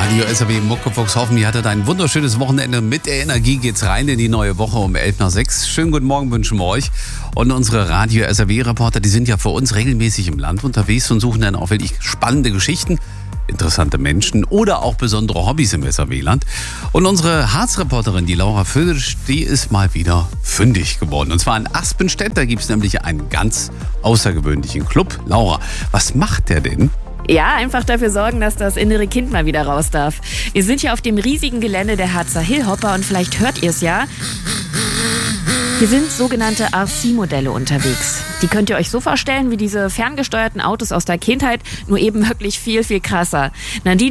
Radio SAW Muckefuchshoffen. Ihr hattet ein wunderschönes Wochenende. Mit der Energie geht's rein in die neue Woche um 5:11. Schönen guten Morgen wünschen wir euch. Und unsere Radio SAW-Reporter, die sind ja für uns regelmäßig im Land unterwegs und suchen dann auch wirklich spannende Geschichten, interessante Menschen oder auch besondere Hobbys im SAW-Land. Und unsere Harz-Reporterin, die Laura Födisch, die ist mal wieder fündig geworden. Und zwar in Aspenstedt, da gibt es nämlich einen ganz außergewöhnlichen Club. Laura, was macht der denn? Ja, einfach dafür sorgen, dass das innere Kind mal wieder raus darf. Wir sind hier auf dem riesigen Gelände der Harzer Hillhopper und vielleicht hört ihr es ja. Hier sind sogenannte RC-Modelle unterwegs. Die könnt ihr euch so vorstellen wie diese ferngesteuerten Autos aus der Kindheit, nur eben wirklich viel, viel krasser. Nadine